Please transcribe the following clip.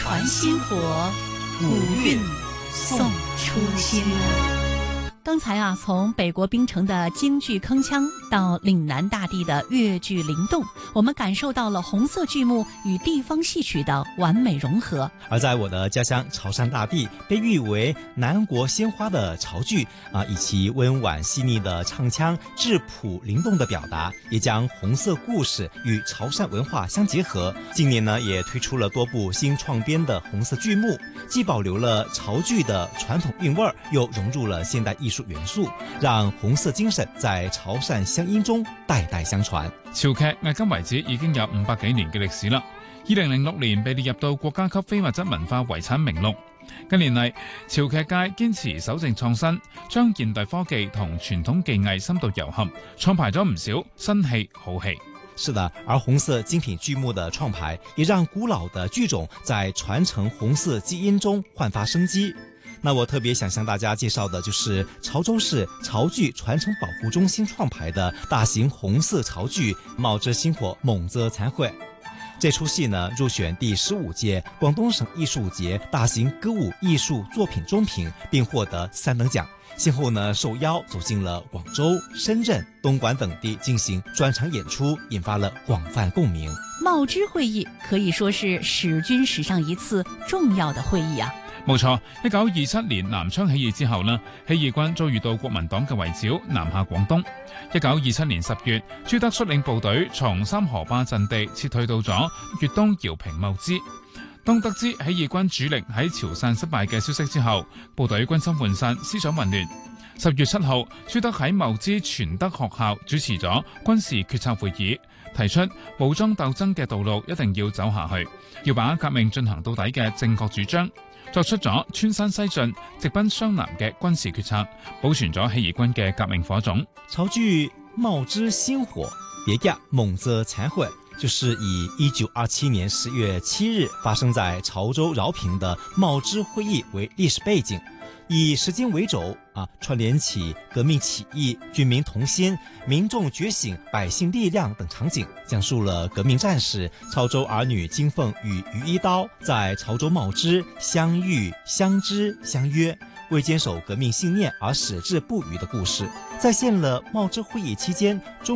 传薪火，古韵送初心。 刚才从北国冰城的京剧铿锵到岭南大地的越剧灵动，我们感受到了红色剧目与地方戏曲的完美融合。 而在我的家乡潮汕大地，被誉为南国鲜花的潮剧以其温婉细腻的唱腔、质朴灵动的表达，也将红色故事与潮汕文化相结合。近年呢，也推出了多部新创编的红色剧目，既保留了潮剧的传统韵味，又融入了现代艺術元素，讓紅色精神在潮汕鄉音中代代相傳。 潮劇迄今為止已經有500幾年嘅歷史啦。2006年被列入到國家級非物質文化遺產名錄。近年嚟，潮劇界堅持守正創新，將現代科技同傳統技藝深度糅合，創排咗唔少新戲好戲。 是的，而紅色精品劇目的創排，也讓古老的劇種在傳承紅色基因中煥發生機。那我特別想向大家介紹的就是潮州市潮劇傳承保護中心創排的大型紅色潮劇《冒之星火猛則殘會》。這出戲呢入選第15屆廣東省藝術節大型歌舞藝術作品中評，並獲得3等獎。先後呢受邀走進了廣州、深圳、東莞等地進行專場演出，引發了廣泛共鳴。 冒之會議可以說是史軍史上一次重要的會議啊。 冇錯，1927年南昌起義之後呢，起義軍遭遇到國民黨嘅圍剿，南下廣東。1927年10月，朱德率領部隊從三河壩陣地撤退到咗粵東饒平茂枝。當得知起義軍主力喺潮汕失敗嘅消息之後，部隊軍心渙散，思想混亂。10月7號，朱德喺茂枝全德學校主持咗軍事決策會議，提出武裝鬥爭嘅道路一定要走下去，要把革命進行到底嘅正確主張，作出咗穿山西進、直奔湘南嘅軍事決策，保存咗起義軍嘅革命火種。 潮劇《冒之星火》別架猛則殘會，就是以1927年10月7日發生在潮州饒平的冒之會議為歷史背景，以時間為軸串聯起革命起義、軍民同心、民眾覺醒、百姓力量等場景，講述了革命戰士潮州兒女金鳳與余一刀在潮州冒枝相遇、相知、相約，為堅守革命信念而矢志不渝的故事，再現了冒之會議期間中